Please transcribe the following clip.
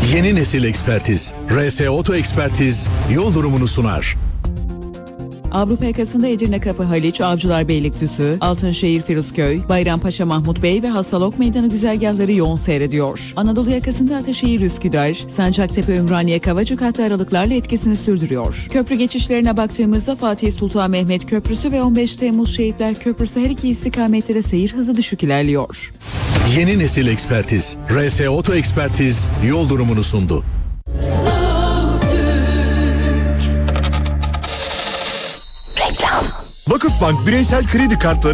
Yeni nesil ekspertiz. RS Oto Ekspertiz yol durumunu sunar. Avrupa yakasında Edirne Kapı Haliç, Avcılar Beylikdüzü, Altınşehir Firuzköy, Bayrampaşa Mahmut Bey ve Hastalok Meydanı güzergahları yoğun seyrediyor. Anadolu yakasında Ataşehir Üsküdar, Sancaktepe Ümraniye Kavacık hattı aralıklarla etkisini sürdürüyor. Köprü geçişlerine baktığımızda Fatih Sultan Mehmet Köprüsü ve 15 Temmuz Şehitler Köprüsü her iki istikamette de seyir hızı düşük ilerliyor. Yeni nesil ekspertiz. RS Oto Ekspertiz yol durumunu sundu. Vakıfbank bireysel kredi kartları